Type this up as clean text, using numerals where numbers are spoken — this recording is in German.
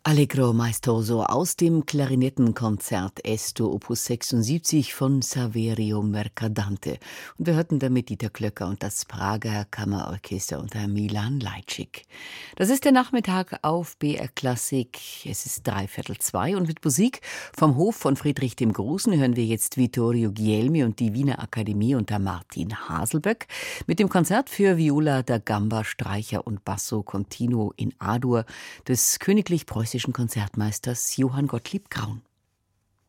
Allegro maestoso aus dem Klarinettenkonzert Esto Opus 76 von Saverio Mercadante. Und wir hörten damit Dieter Klöcker und das Prager Kammerorchester unter Milan Lajcik. Das ist der Nachmittag auf BR Klassik. Es ist 1:15 und mit Musik vom Hof von Friedrich dem Großen hören wir jetzt Vittorio Guglielmi und die Wiener Akademie unter Martin Haselböck mit dem Konzert für Viola da Gamba, Streicher und Basso Continuo in A-Dur des königlich-preußischen Konzertmeisters Johann Gottlieb Graun.